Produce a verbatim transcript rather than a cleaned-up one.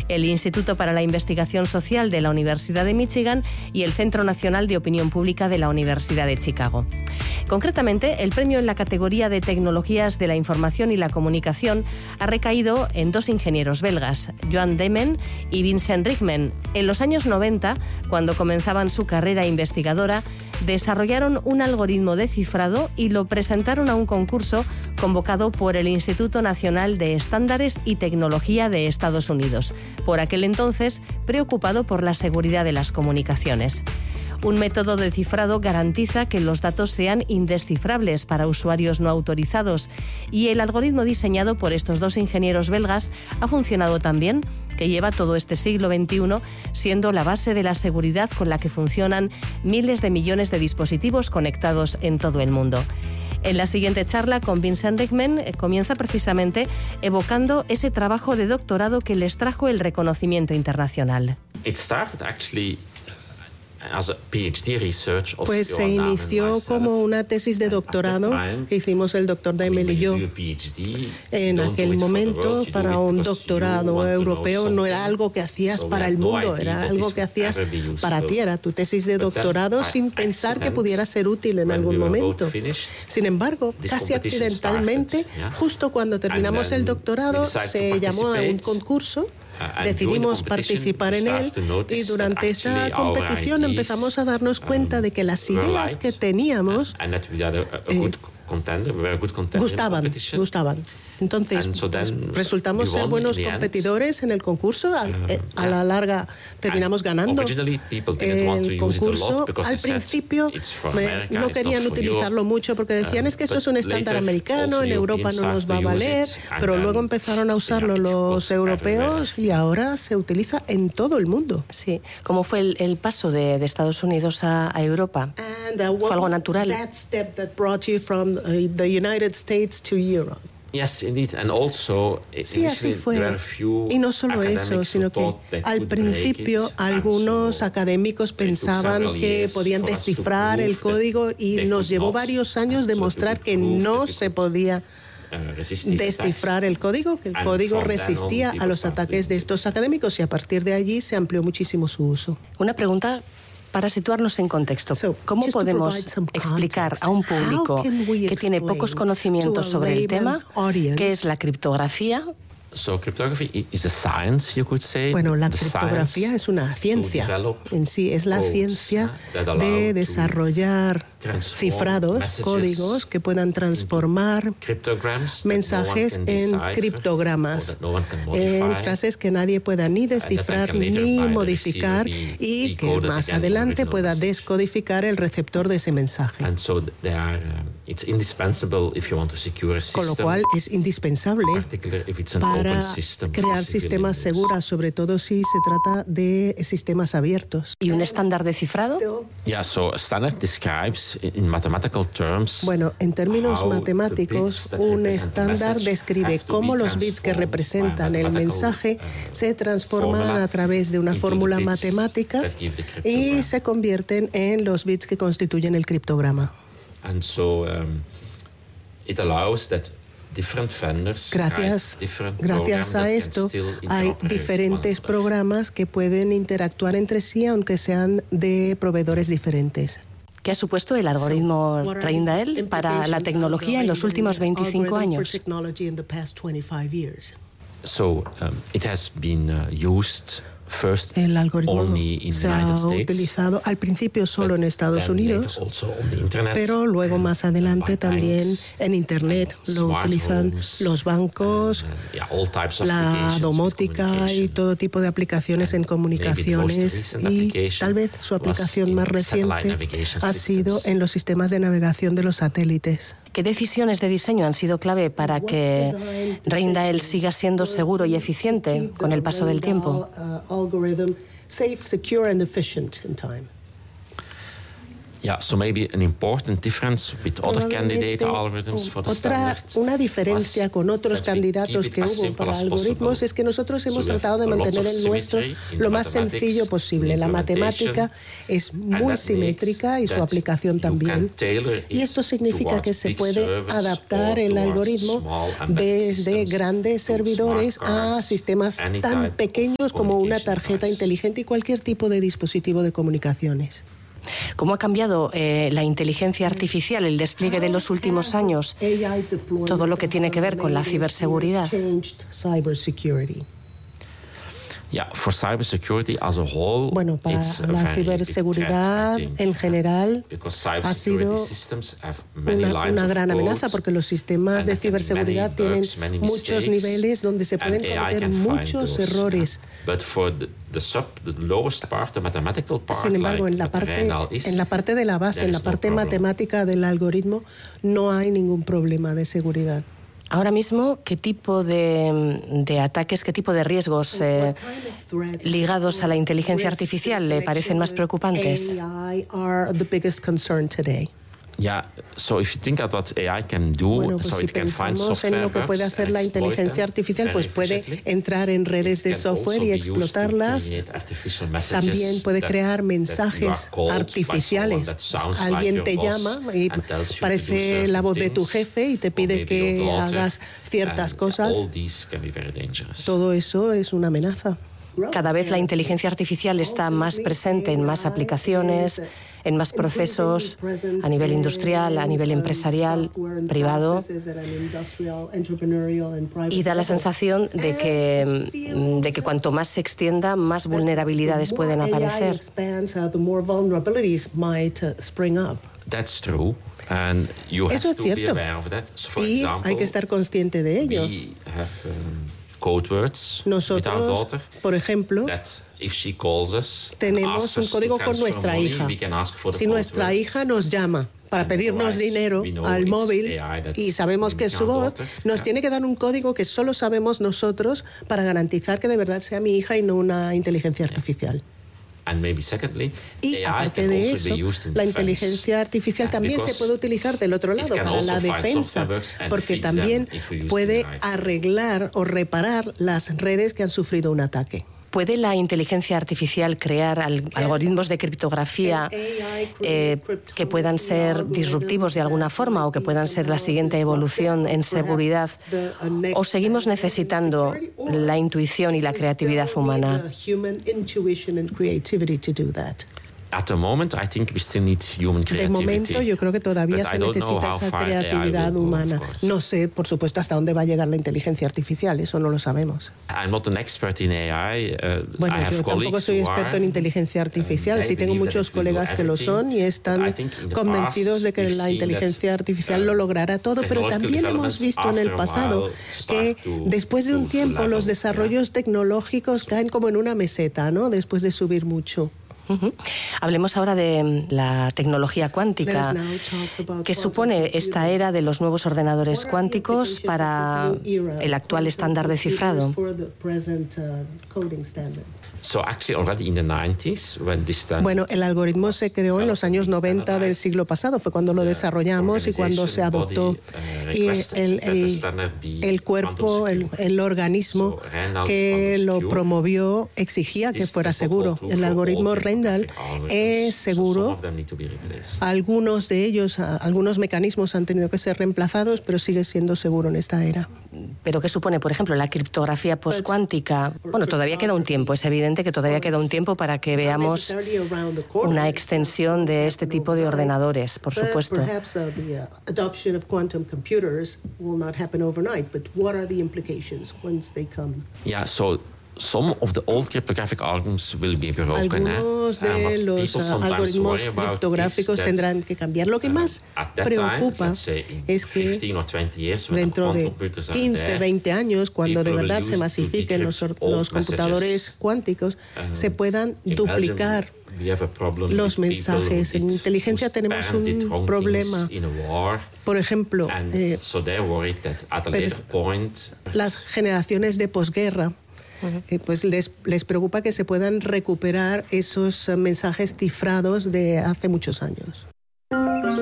el Instituto para la Investigación Social de la Universidad de Michigan y el Centro Nacional de Opinión Pública de la Universidad de Chicago. Concretamente, el premio en la categoría de Tecnologías de la Información y la Comunicación ha recaído en dos ingenieros belgas, Joan Demen y Vincent Rickman. En los años noventa, cuando comenzaban su carrera investigadora, desarrollaron un algoritmo de cifrado y lo presentaron a un concurso convocado por el Instituto Nacional de Estándares y Tecnología de Estados Unidos, por aquel entonces preocupado por la seguridad de las comunicaciones. Un método de cifrado garantiza que los datos sean indescifrables para usuarios no autorizados y el algoritmo diseñado por estos dos ingenieros belgas ha funcionado tan bien que lleva todo este siglo veintiuno siendo la base de la seguridad con la que funcionan miles de millones de dispositivos conectados en todo el mundo. En la siguiente charla con Vincent Rickman eh, comienza precisamente evocando ese trabajo de doctorado que les trajo el reconocimiento internacional. It started actually as a PhD research of Pues se inició como una tesis de doctorado que hicimos el doctor Daimel y yo. En aquel momento, para un doctorado europeo no era algo que hacías para el mundo, era algo que hacías para ti, era tu tesis de doctorado sin pensar que pudiera ser útil en algún momento. Sin embargo, casi accidentalmente, justo cuando terminamos el doctorado, se llamó a un concurso. Decidimos participar en él y durante esta competición empezamos a darnos cuenta de que las ideas que teníamos eh, gustaban, gustaban. Entonces, pues, resultamos ser buenos competidores en el concurso. A, a la larga terminamos ganando el concurso. Al principio me, no querían utilizarlo mucho porque decían es que esto es un estándar americano, en Europa no nos va a valer, pero luego empezaron a usarlo los europeos y ahora se utiliza en todo el mundo. Sí. ¿Cómo fue el, el paso de, de Estados Unidos a, a Europa? ¿Fue algo natural? That step that brought you from uh, the United States to Europe. Yes, indeed. And also, sí, así fue. Y no solo eso, sino que al principio algunos académicos pensaban que podían descifrar el código y nos llevó varios años demostrar que no se podía descifrar el código, que el código resistía a los ataques de estos académicos y a partir de allí se amplió muchísimo su uso. Una pregunta para situarnos en contexto. ¿Cómo podemos explicar a un público que tiene pocos conocimientos sobre el tema qué es la criptografía? So cryptography is a science, you could say. Bueno, la criptografía es una ciencia en sí, es la ciencia de desarrollar cifrados, códigos que puedan transformar mensajes en criptogramas, en frases que nadie pueda ni descifrar ni modificar y que más adelante pueda descodificar el receptor de ese mensaje. Con lo cual es indispensable para crear sistemas seguros, sobre todo si se trata de sistemas abiertos. ¿Y un estándar de cifrado? Yeah, so standard describes in mathematical terms. Bueno, en términos matemáticos, un estándar describe cómo los bits que representan el mensaje se transforman a través de una fórmula matemática y se convierten en los bits que constituyen el criptograma. And so, um, it allows that Gracias, gracias a esto hay diferentes programas que pueden interactuar entre sí aunque sean de proveedores diferentes. ¿Qué ha supuesto el algoritmo Reindahl para la tecnología en los últimos veinticinco años? So, um, it has been uh, used first el algoritmo only in se the United ha States, utilizado al principio solo en Estados Unidos, pero luego más adelante también en Internet. Lo utilizan los bancos, la domótica y todo tipo de aplicaciones en comunicaciones, y tal vez su aplicación más reciente ha sido en los sistemas de navegación de los satélites. ¿Qué decisiones de diseño han sido clave para que Reindahl siga siendo seguro y eficiente con el paso del tiempo? Yeah, so maybe an important difference with other candidate algorithms for the Otra, standard. Una diferencia con otros candidatos que hubo para algoritmos es que nosotros hemos tratado de mantener el nuestro lo más sencillo posible. La matemática es muy simétrica y su aplicación también. Y esto significa que se puede adaptar el algoritmo desde grandes servidores a sistemas tan pequeños como una tarjeta inteligente y cualquier tipo de dispositivo de comunicaciones. ¿Cómo ha cambiado eh, la inteligencia artificial, el despliegue de los últimos años, todo lo que tiene que ver con la ciberseguridad? Yeah, for cybersecurity as a whole, bueno, para it's la ciberseguridad en general ha sido una, una gran amenaza porque los sistemas de ciberseguridad tienen muchos niveles donde se pueden cometer muchos errores. Sin embargo, en la parte, en la parte de la base, en la parte matemática del algoritmo, no hay ningún problema de seguridad. Ahora mismo, ¿qué tipo de, de ataques, qué tipo de riesgos eh, ligados a la inteligencia artificial le parecen más preocupantes? Yeah, so if you think about what A I can do, bueno, pues so si it can find pensamos en lo que puede hacer la inteligencia artificial, pues puede entrar en redes de software y explotarlas. También puede crear mensajes artificiales. Alguien te llama y parece la voz de tu jefe y te pide que hagas ciertas cosas. Todo eso es una amenaza. Cada vez la inteligencia artificial está más presente en más aplicaciones, en más procesos a nivel industrial, a nivel empresarial, privado, y da la sensación de que, de que cuanto más se extienda, más vulnerabilidades pueden aparecer. That's true. And you Eso have es to cierto. be aware of that. So for Y example, hay que estar consciente de ello. we have um, code words with our Nosotros, daughter por ejemplo, that if she calls us and tenemos asks un us to código con transfer nuestra money, hija. we can ask for the Si code nuestra word. hija nos llama para And pedirnos otherwise, dinero we know al it's móvil A I that's y sabemos que es su our voz, daughter. nos Yeah. tiene que dar un código que solo sabemos nosotros para garantizar que de verdad sea mi hija y no una inteligencia artificial. And maybe secondly, Y A I aparte can de also eso, be used in la defense. inteligencia artificial Yeah, también se because puede utilizar del otro it lado can para la also find defensa, software bugs and porque fix them también if we use puede A I. arreglar o reparar las redes que han sufrido un ataque. ¿Puede la inteligencia artificial crear al- algoritmos de criptografía eh, que puedan ser disruptivos de alguna forma o que puedan ser la siguiente evolución en seguridad? ¿O seguimos necesitando la intuición y la creatividad humana? At the moment, I think we still need human De creativity. momento yo creo que todavía But se I don't know necesita how esa far A I creatividad will go, of humana. course. No sé, por supuesto, hasta dónde va a llegar la inteligencia artificial, eso no lo sabemos. I'm not an expert in A I. Uh, Bueno, I have yo tampoco colleagues soy who experto are, en inteligencia artificial, um, sí they tengo believe muchos that it will do colegas que lo son y everything. están But I think in the convencidos past de que we've la seen inteligencia that, artificial uh, lo logrará todo, pero technological también hemos developments visto en el after a pasado while que start to- después de un to tiempo level, los desarrollos yeah. tecnológicos caen como en una meseta, ¿no? Después de subir mucho. Ujú. Hablemos ahora de la tecnología cuántica. ¿Qué supone esta era de los nuevos ordenadores cuánticos para el actual estándar de cifrado? So actually already in the nineties, when this standard Bueno, el algoritmo se creó en los años noventa del siglo pasado, fue cuando lo desarrollamos y cuando se adoptó. Y el, el, el cuerpo, el, el organismo que lo promovió exigía que fuera seguro. El algoritmo Randall es seguro. Algunos de ellos, algunos mecanismos han tenido que ser reemplazados, pero sigue siendo seguro en esta era. ¿Pero qué supone, por ejemplo, la criptografía postcuántica? Bueno, todavía queda un tiempo, es evidente que todavía queda un tiempo para que veamos una extensión de este tipo de ordenadores, por supuesto. Yeah, so some of the old cryptographic algorithms will be broken. Algunos de los uh, algoritmos criptográficos tendrán que cambiar. Lo que más preocupa es que dentro de quince, veinte años, cuando de verdad se masifiquen los, los computadores cuánticos, se puedan duplicar los mensajes. En inteligencia tenemos un problema. Por ejemplo, eh, las generaciones de posguerra uh-huh. eh, pues les, les preocupa que se puedan recuperar esos mensajes cifrados de hace muchos años.